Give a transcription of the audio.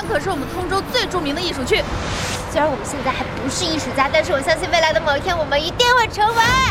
可是我们通州最著名的艺术区。 虽然我们现在还不是艺术家，但是我相信未来的某一天，我们一定会成为。